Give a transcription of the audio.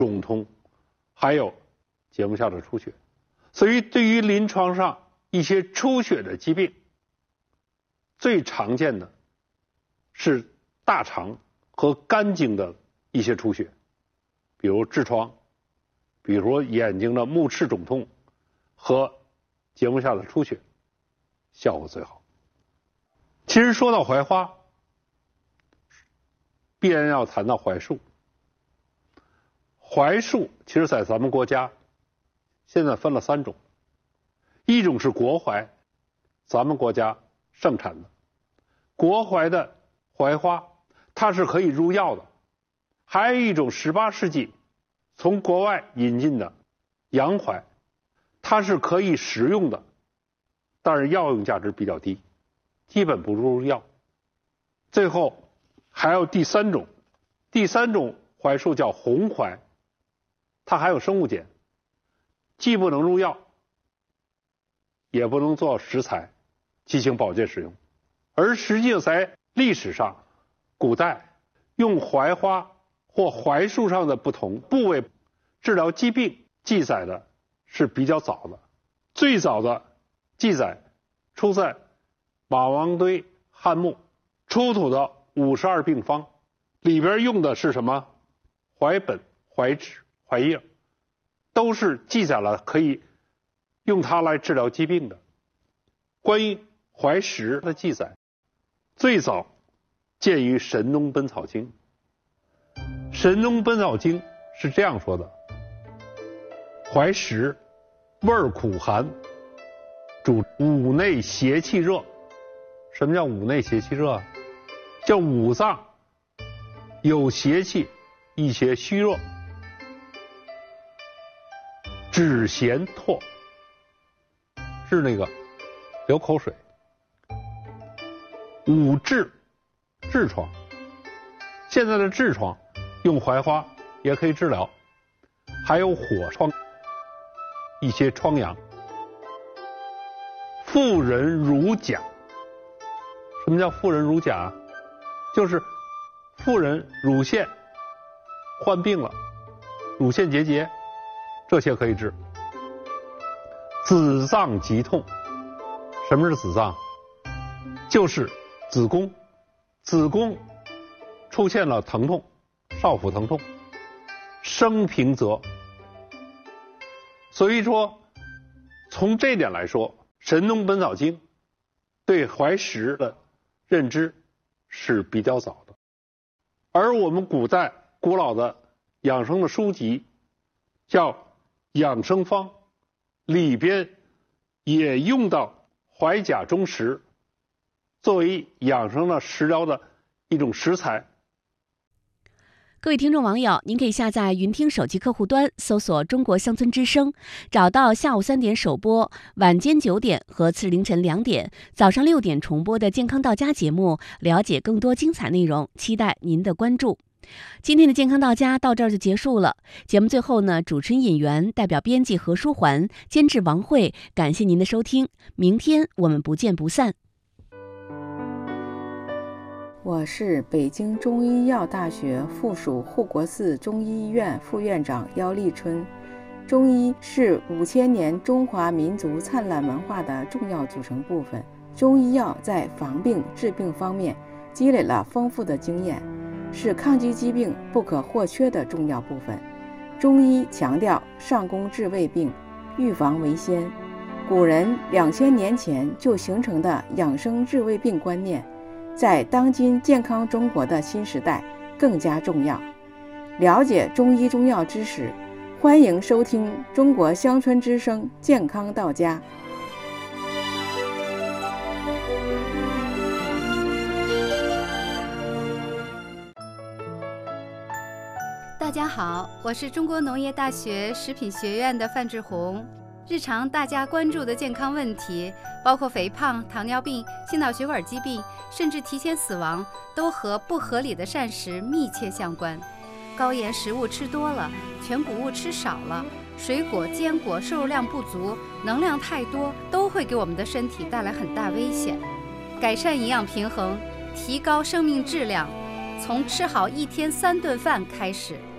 肿痛，还有结膜下的出血。所以对于临床上一些出血的疾病，最常见的是大肠和肝经的一些出血，比如痔疮，比如眼睛的目赤肿痛和结膜下的出血，效果最好。其实说到槐花，必然要谈到槐树。槐树其实在咱们国家现在分了3种，一种是国槐，咱们国家盛产的国槐的槐花，它是可以入药的。还有一种18世纪从国外引进的洋槐，它是可以食用的，但是药用价值比较低，基本不入药。最后还有第三种槐树叫红槐，它还有生物碱，既不能入药，也不能做食材进行保健使用。而实际上在历史上，古代用槐花或槐树上的不同部位治疗疾病记载的是比较早的。最早的记载出在马王堆汉墓出土的52病方，里边用的是什么？槐本、槐枝、槐叶，都是记载了可以用它来治疗疾病的。关于槐石的记载，最早见于《神农本草经》。《神农本草经》是这样说的：槐石味儿苦寒，主五内邪气热。什么叫五内邪气热？叫五脏有邪气，一些虚弱，止涎唾，治那个流口水。五痔疮，现在的痔疮用槐花也可以治疗，还有火疮，一些疮疡。妇人乳甲，什么叫妇人乳甲？就是妇人乳腺患病了，乳腺结节，这些可以治。子脏疾痛，什么是子脏？就是子宫，子宫出现了疼痛，少腹疼痛，生平泽。所以说，从这点来说，《神农本草经》对槐石的认知是比较早的。而我们古代古老的养生的书籍叫《养生方》，里边也用到槐甲中石作为养生的食疗的一种食材。 各位听众网友，您可以下载云听手机客户端，搜索中国乡村之声，找到下午3点首播、晚间9点和次日凌晨2点、早上6点重播的健康到家节目，了解更多精彩内容，期待您的关注。今天的健康到家到这儿就结束了。节目最后呢，主持人尹媛代表编辑何书桓、监制王慧，感谢您的收听，明天我们不见不散。 我是北京中医药大学附属护国寺中医院副院长姚立春。中医是5000年中华民族灿烂文化的重要组成部分。中医药在防病治病方面积累了丰富的经验，是抗击疾病不可或缺的重要部分。中医强调上工治未病，预防为先。古人2000年前就形成的养生治未病观念，在当今健康中国的新时代更加重要。了解中医中药知识，欢迎收听中国乡村之声健康到家。 大家好，我是中国农业大学食品学院的范志红。日常大家关注的健康问题，包括肥胖、糖尿病、心脑血管疾病，甚至提前死亡，都和不合理的膳食密切相关。高盐食物吃多了，全谷物吃少了，水果、坚果摄入量不足，能量太多，都会给我们的身体带来很大危险。改善营养平衡，提高生命质量，从吃好1天3顿饭开始。